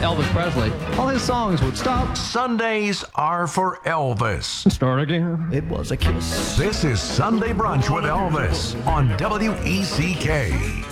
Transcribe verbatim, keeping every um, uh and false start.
Elvis Presley. All his songs would stop. Sundays are for Elvis. Start again. It was a kiss. This is Sunday Brunch with Elvis on W E C K.